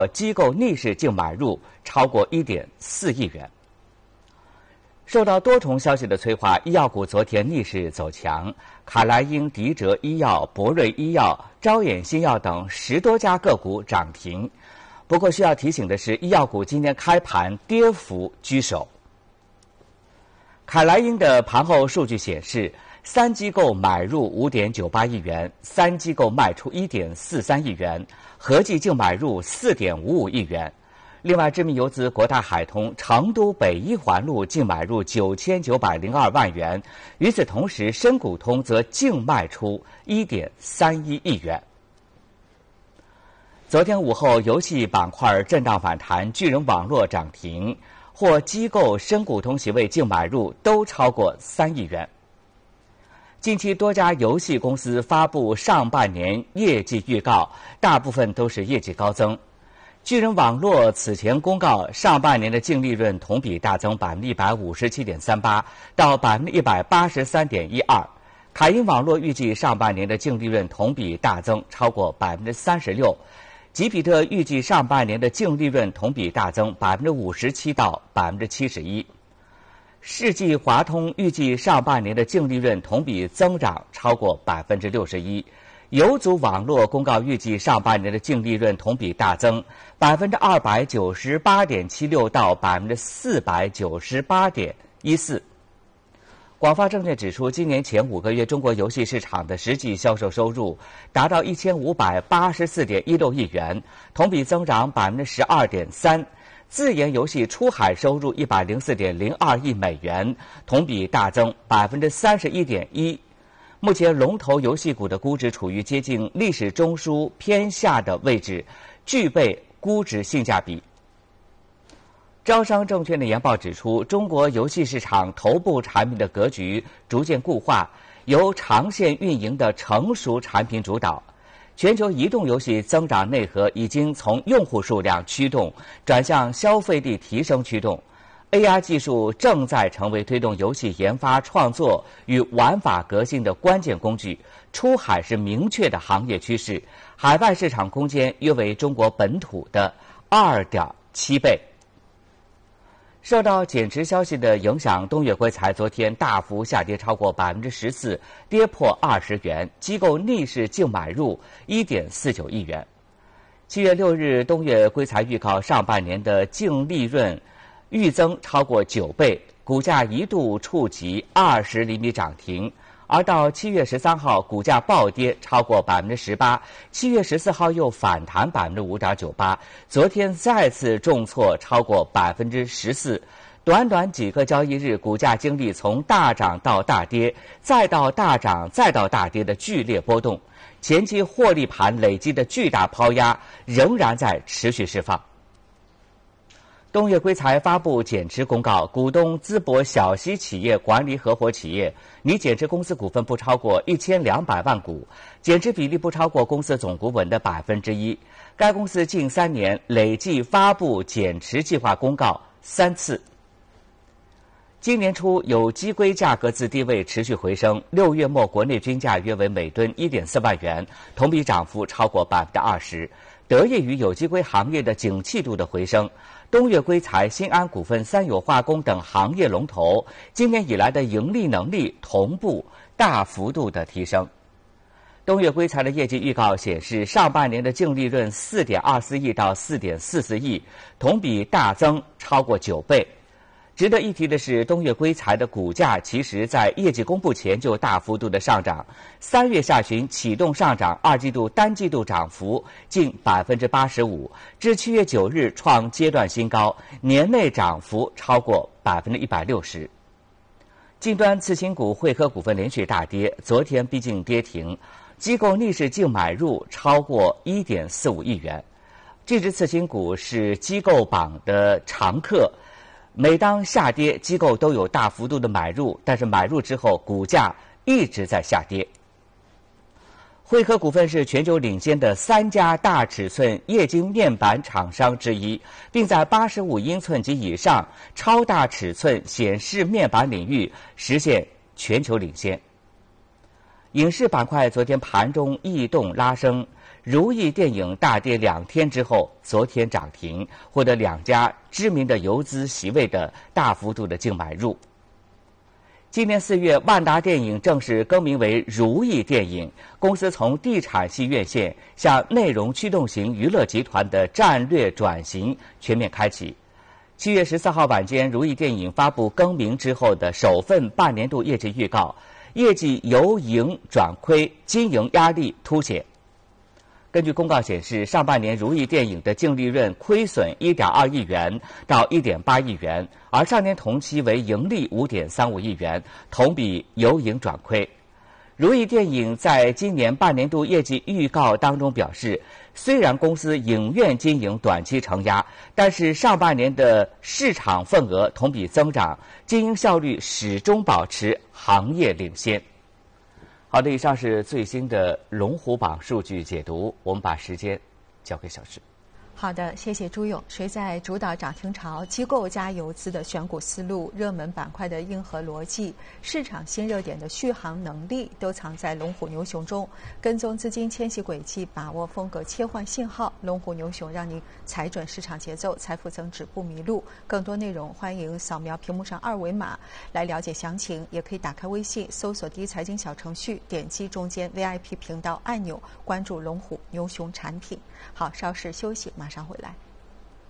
机构逆势净买入超过1.4亿元。受到多重消息的催化，医药股昨天逆势走强，卡莱英、迪哲医药、博瑞医药、招远新药等10多家个股涨停。不过需要提醒的是，医药股今天开盘跌幅居首。卡莱英的盘后数据显示，3机构买入5.98亿元，3机构卖出1.43亿元，合计净买入4.55亿元。另外，知名游资国大海通、成都北一环路净买入9902万元，与此同时，深股通则净卖出1.31亿元。昨天午后，游戏板块震荡反弹，巨人网络涨停，或机构深股通席位净买入都超过3亿元。近期多家游戏公司发布上半年业绩预告，大部分都是业绩高增。巨人网络此前公告，上半年的净利润同比大增157.38%到183.12%。凯英网络预计上半年的净利润同比大增超过36%。吉比特预计上半年的净利润同比大增57%到71%。世纪华通预计上半年的净利润同比增长超过61%。游族网络公告预计上半年的净利润同比大增298.76%到498.14%。广发证券指出，今年前5个月中国游戏市场的实际销售收入达到1584.16亿元，同比增长12.3%。自研游戏出海收入104.02亿美元，同比大增31.1%。目前龙头游戏股的估值处于接近历史中枢偏下的位置，具备估值性价比。招商证券的研报指出，中国游戏市场头部产品的格局逐渐固化，由长线运营的成熟产品主导。全球移动游戏增长内核已经从用户数量驱动转向消费力提升驱动。AR 技术正在成为推动游戏研发创作与玩法革新的关键工具，出海是明确的行业趋势，海外市场空间约为中国本土的2.7倍。受到减持消息的影响，东岳硅材昨天大幅下跌超过14%，跌破20元，机构逆势净买入1.49亿元。7月6日，东岳硅材预告上半年的净利润预增超过9倍，股价一度触及20厘米涨停。而到7月13号，股价暴跌超过18%，7月14号又反弹5.98%，昨天再次重挫超过14%。短短几个交易日，股价经历从大涨到大跌，再到大涨再到大跌的剧烈波动，前期获利盘累积的巨大抛压仍然在持续释放。东岳硅材发布减持公告，股东淄博小溪企业管理合伙企业拟减持公司股份不超过1200万股，减持比例不超过公司总股本的1%。该公司近3年累计发布减持计划公告3次。今年初，有机硅价格自低位持续回升，6月末国内均价约为每吨1.4万元，同比涨幅超过20%。得益于有机硅行业的景气度的回升，东岳硅材、新安股份、三友化工等行业龙头今年以来的盈利能力同步大幅度的提升。东岳硅材的业绩预告显示，上半年的净利润4.24亿到4.44亿，同比大增超过9倍。值得一提的是，东岳硅材的股价其实在业绩公布前就大幅度的上涨，3月下旬启动上涨，2季度单季度涨幅近85%，至7月9日创阶段新高，年内涨幅超过160%。近端次新股汇科股份连续大跌，昨天逼近跌停，机构逆势净买入超过1.45亿元。这只次新股是机构榜的常客。每当下跌，机构都有大幅度的买入，但是买入之后股价一直在下跌。汇科股份是全球领先的3家大尺寸液晶面板厂商之一，并在85英寸及以上超大尺寸显示面板领域实现全球领先。影视板块昨天盘中异动拉升， 如意电影大跌2天之后，昨天涨停，获得2家知名的游资席位的大幅度的净买入。今年4月，万达电影正式更名为如意电影，公司从地产系院线向内容驱动型娱乐集团的战略转型全面开启。7月14号晚间，如意电影发布更名之后的首份半年度业绩预告，业绩由盈转亏，经营压力凸显。根据公告显示，上半年如意电影的净利润亏损1.2亿元到1.8亿元，而上年同期为盈利5.35亿元，同比由盈转亏。如意电影在今年半年度业绩预告当中表示，虽然公司影院经营短期承压，但是上半年的市场份额同比增长，经营效率始终保持行业领先。好的，以上是最新的龙虎榜数据解读，我们把时间交给小石。 好的，谢谢朱勇。谁在主导涨停潮？机构加游资的选股思路，热门板块的硬核逻辑，市场新热点的续航能力，都藏在龙虎牛熊中。跟踪资金迁徙轨迹，把握风格切换信号，龙虎牛熊让您踩准市场节奏，财富增值不迷路。更多内容欢迎扫描屏幕上2维码来了解详情，也可以打开微信搜索第一财经小程序，点击中间 VIP 频道按钮，关注龙虎牛熊产品。好，稍事休息，马上回来。